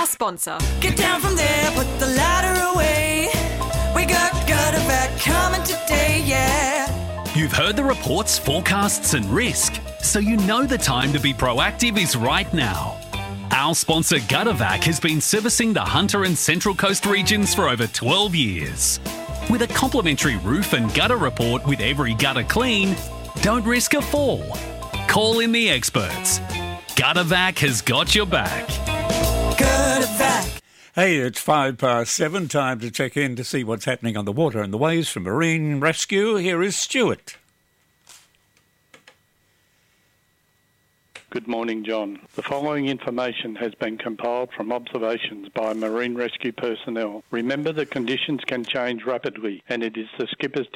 sponsor. Get down from there, put the ladder away. We got Guttervac coming today, yeah. You've heard the reports, forecasts and risk, so you know the time to be proactive is right now. Our sponsor Guttervac has been servicing the Hunter and Central Coast regions for over 12 years. With a complimentary roof and gutter report with every gutter clean, don't risk a fall. Call in the experts. Guttervac has got your back. Guttervac. Hey, it's 7:05, time to check in to see what's happening on the water and the waves from Marine Rescue. Here is Stuart. Good morning, John. The following information has been compiled from observations by marine rescue personnel. Remember, the conditions can change rapidly, and it is the skipper's